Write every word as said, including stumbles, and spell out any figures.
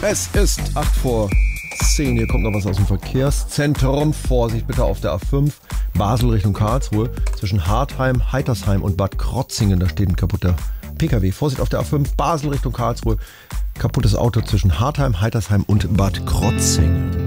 Es ist acht vor zehn. Hier kommt noch was aus dem Verkehrszentrum. Vorsicht bitte auf der A fünf. Basel Richtung Karlsruhe. Zwischen Hartheim, Heitersheim und Bad Krotzingen. Da steht ein kaputter P K W. Vorsicht auf der A fünf. Basel Richtung Karlsruhe. Kaputtes Auto zwischen Hartheim, Heitersheim und Bad Krotzingen.